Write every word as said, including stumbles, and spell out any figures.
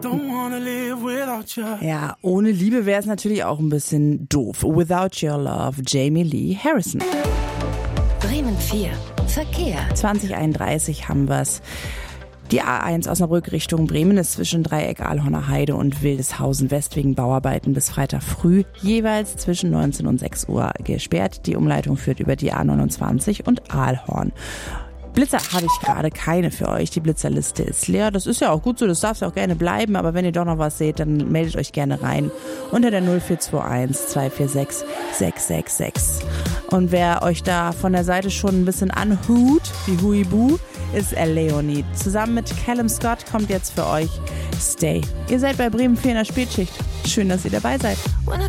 Ja, ohne Liebe wäre es natürlich auch ein bisschen doof. Without Your Love, Jamie Lee Harrison. Bremen vier, Verkehr. zwanzig einunddreißig haben wir's. Die A eins Osnabrück Richtung Bremen ist zwischen Dreieck Ahlhorner Heide und Wildeshausen West wegen Bauarbeiten bis Freitag früh jeweils zwischen neunzehn und sechs Uhr gesperrt. Die Umleitung führt über die A neunundzwanzig und Ahlhorn. Blitzer habe ich gerade keine für euch. Die Blitzerliste ist leer. Das ist ja auch gut so, das darf ja auch gerne bleiben. Aber wenn ihr doch noch was seht, dann meldet euch gerne rein unter der null vier zwei eins zwei vier sechs sechs sechs sechs. Und wer euch da von der Seite schon ein bisschen anhut, wie Huibu, ist Leonie. Zusammen mit Callum Scott kommt jetzt für euch Stay. Ihr seid bei Bremen vier in der Spätschicht. Schön, dass ihr dabei seid. When I